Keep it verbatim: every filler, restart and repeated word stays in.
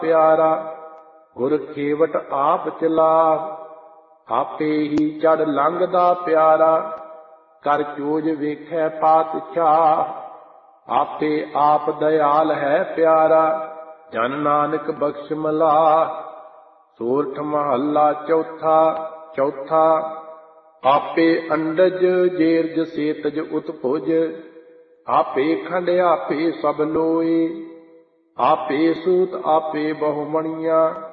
ਪਿਆਰਾ। ਗੁਰ ਖੇਵਟ ਆਪ ਚਲਾਵ, ਆਪੇ ਹੀ ਚੜ ਲੰਘਦਾ ਪਿਆਰਾ। ਕਰ ਚੋਜ ਵੇਖੈ ਪਾਤਸ਼ਾਹ, ਆਪੇ ਆਪ ਦਇਆਲ ਹੈ ਪਿਆਰਾ। ਜਨ ਨਾਨਕ ਬਖਸ਼ ਮਲਾਹ। ਸੋਰਠ ਮਹੱਲਾ ਚੌਥਾ। ਚੌਥਾ ਆਪੇ ਅੰਡਜ ਜੇਰਜ ਸੇਤਜ ਉਤਪੁਜ, ਆਪੇ ਖੰਡ ਆਪੇ ਸਭ ਲੋਏ। ਆਪੇ ਸੂਤ ਆਪੇ ਬਹੁ ਮਣੀਆਂ,